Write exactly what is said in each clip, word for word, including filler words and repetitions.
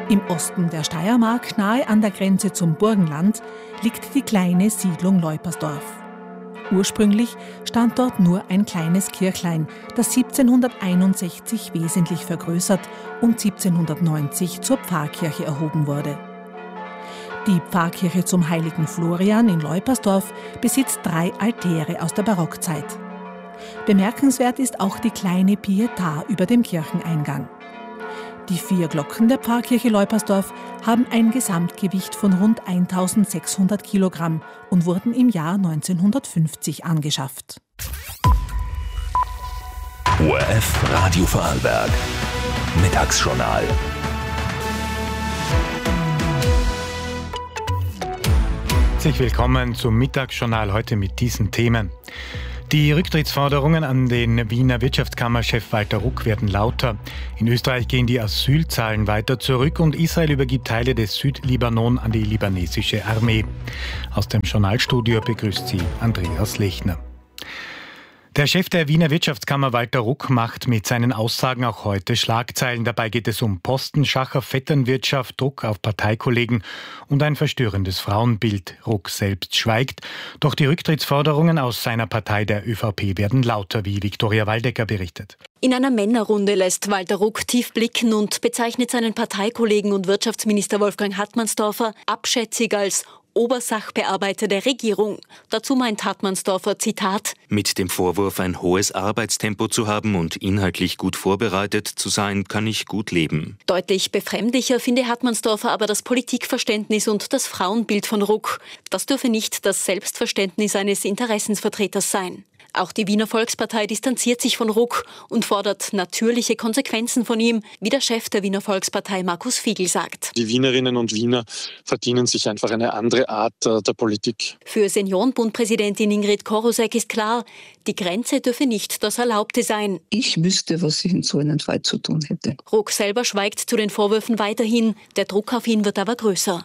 Im Osten der Steiermark, nahe an der Grenze zum Burgenland, liegt die kleine Siedlung Leupersdorf. Ursprünglich stand dort nur ein kleines Kirchlein, das siebzehnhunderteinundsechzig wesentlich vergrößert und siebzehnhundertneunzig zur Pfarrkirche erhoben wurde. Die Pfarrkirche zum heiligen Florian in Leupersdorf besitzt drei Altäre aus der Barockzeit. Bemerkenswert ist auch die kleine Pietà über dem Kircheneingang. Die vier Glocken der Pfarrkirche Leupersdorf haben ein Gesamtgewicht von rund eintausendsechshundert Kilogramm und wurden im Jahr neunzehnhundertfünfzig angeschafft. O R F Radio Vorarlberg. Mittagsjournal. Herzlich willkommen zum Mittagsjournal heute mit diesen Themen. Die Rücktrittsforderungen an den Wiener Wirtschaftskammerchef Walter Ruck werden lauter. In Österreich gehen die Asylzahlen weiter zurück und Israel übergibt Teile des Südlibanon an die libanesische Armee. Aus dem Journalstudio begrüßt sie Andreas Lechner. Der Chef der Wiener Wirtschaftskammer Walter Ruck macht mit seinen Aussagen auch heute Schlagzeilen. Dabei geht es um Postenschacher, Vetternwirtschaft, Druck auf Parteikollegen und ein verstörendes Frauenbild. Ruck selbst schweigt, doch die Rücktrittsforderungen aus seiner Partei, der ÖVP, werden lauter, wie Viktoria Waldecker berichtet. In einer Männerrunde lässt Walter Ruck tief blicken und bezeichnet seinen Parteikollegen und Wirtschaftsminister Wolfgang Hartmannsdorfer abschätzig als Obersachbearbeiter der Regierung. Dazu meint Hartmannsdorfer, Zitat: Mit dem Vorwurf, ein hohes Arbeitstempo zu haben und inhaltlich gut vorbereitet zu sein, kann ich gut leben. Deutlich befremdlicher finde Hartmannsdorfer aber das Politikverständnis und das Frauenbild von Ruck. Das dürfe nicht das Selbstverständnis eines Interessensvertreters sein. Auch die Wiener Volkspartei distanziert sich von Ruck und fordert natürliche Konsequenzen von ihm, wie der Chef der Wiener Volkspartei Markus Fiegel sagt. Die Wienerinnen und Wiener verdienen sich einfach eine andere Art äh, der Politik. Für Seniorenbundpräsidentin Ingrid Korosek ist klar, die Grenze dürfe nicht das Erlaubte sein. Ich wüsste, was ich in so einem Fall zu tun hätte. Ruck selber schweigt zu den Vorwürfen weiterhin, der Druck auf ihn wird aber größer.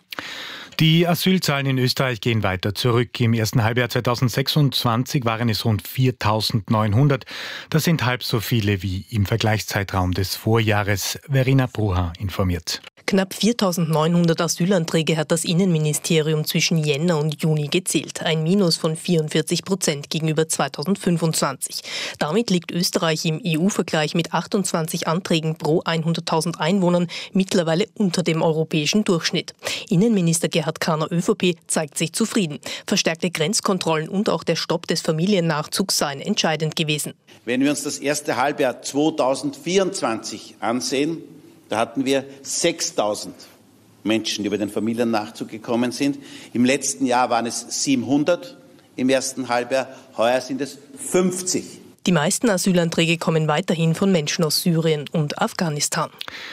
Die Asylzahlen in Österreich gehen weiter zurück. Im ersten Halbjahr zweitausendsechsundzwanzig waren es rund viertausendneunhundert. Das sind halb so viele wie im Vergleichszeitraum des Vorjahres. Verena Bruha informiert. Knapp viertausendneunhundert Asylanträge hat das Innenministerium zwischen Jänner und Juni gezählt. Ein Minus von vierundvierzig Prozent gegenüber zweitausendfünfundzwanzig. Damit liegt Österreich im E U-Vergleich mit achtundzwanzig Anträgen pro hunderttausend Einwohnern mittlerweile unter dem europäischen Durchschnitt. Innenminister Gerhard Karner, ÖVP, zeigt sich zufrieden. Verstärkte Grenzkontrollen und auch der Stopp des Familiennachzugs seien entscheidend gewesen. Wenn wir uns das erste Halbjahr zweitausendvierundzwanzig ansehen, da hatten wir sechstausend Menschen, die über den Familiennachzug gekommen sind. Im letzten Jahr waren es siebenhundert im ersten Halbjahr, heuer sind es fünfzig. Die meisten Asylanträge kommen weiterhin von Menschen aus Syrien und Afghanistan.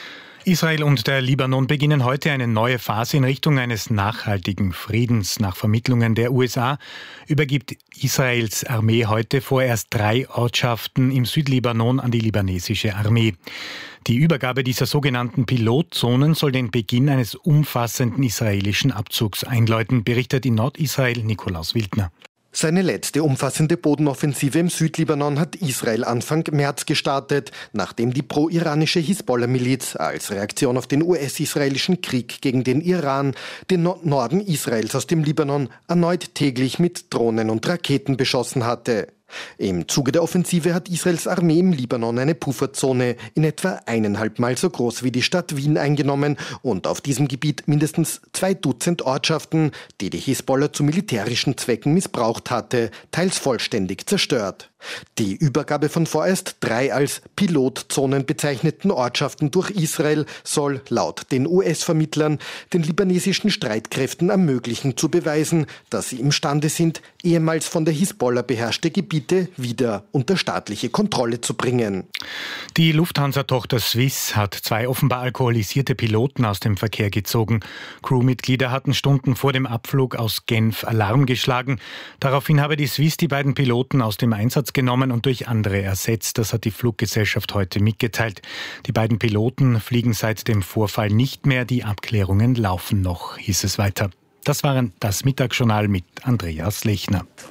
Israel und der Libanon beginnen heute eine neue Phase in Richtung eines nachhaltigen Friedens. Nach Vermittlungen der U S A übergibt Israels Armee heute vorerst drei Ortschaften im Südlibanon an die libanesische Armee. Die Übergabe dieser sogenannten Pilotzonen soll den Beginn eines umfassenden israelischen Abzugs einläuten, berichtet in Nordisrael Nikolaus Wildner. Seine letzte umfassende Bodenoffensive im Südlibanon hat Israel Anfang März gestartet, nachdem die pro-iranische Hisbollah-Miliz als Reaktion auf den U S-israelischen Krieg gegen den Iran den Norden Israels aus dem Libanon erneut täglich mit Drohnen und Raketen beschossen hatte. Im Zuge der Offensive hat Israels Armee im Libanon eine Pufferzone in etwa eineinhalb Mal so groß wie die Stadt Wien eingenommen und auf diesem Gebiet mindestens zwei Dutzend Ortschaften, die die Hisbollah zu militärischen Zwecken missbraucht hatte, teils vollständig zerstört. Die Übergabe von vorerst drei als Pilotzonen bezeichneten Ortschaften durch Israel soll laut den U S-Vermittlern den libanesischen Streitkräften ermöglichen zu beweisen, dass sie imstande sind, ehemals von der Hisbollah beherrschte Gebiete wieder unter staatliche Kontrolle zu bringen. Die Lufthansa-Tochter Swiss hat zwei offenbar alkoholisierte Piloten aus dem Verkehr gezogen. Crewmitglieder hatten Stunden vor dem Abflug aus Genf Alarm geschlagen. Daraufhin habe die Swiss die beiden Piloten aus dem Einsatz genommen und durch andere ersetzt. Das hat die Fluggesellschaft heute mitgeteilt. Die beiden Piloten fliegen seit dem Vorfall nicht mehr. Die Abklärungen laufen noch, hieß es weiter. Das war das Mittagsjournal mit Andreas Lechner.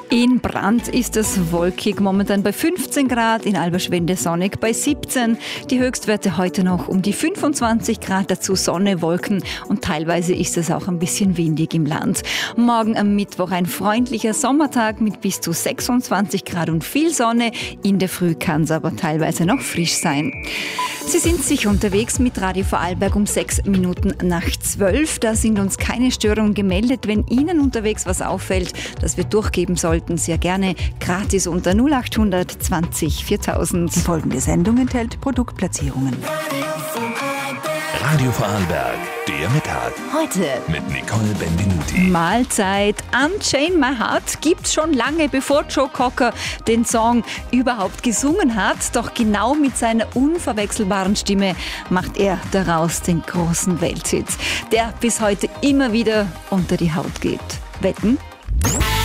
In Brand ist es wolkig, momentan bei fünfzehn Grad, in Alberschwende sonnig bei siebzehn. Die Höchstwerte heute noch um die fünfundzwanzig Grad, dazu Sonne, Wolken und teilweise ist es auch ein bisschen windig im Land. Morgen am Mittwoch ein freundlicher Sommertag mit bis zu sechsundzwanzig Grad und viel Sonne. In der Früh kann es aber teilweise noch frisch sein. Sie sind sicher unterwegs mit Radio Vorarlberg um sechs Minuten nach zwölf. Da sind uns keine Störungen gemeldet. Wenn Ihnen unterwegs was auffällt, das wir durchgeben sollten, sehr gerne gratis unter null acht hundert zwanzig viertausend. Die folgende Sendung enthält Produktplatzierungen. Radio Vorarlberg, der Mittag. Heute mit Nicole Benvenuti. Mahlzeit. Unchain My Heart gibt's schon lange, bevor Joe Cocker den Song überhaupt gesungen hat. Doch genau mit seiner unverwechselbaren Stimme macht er daraus den großen Welthit, der bis heute immer wieder unter die Haut geht. Wetten?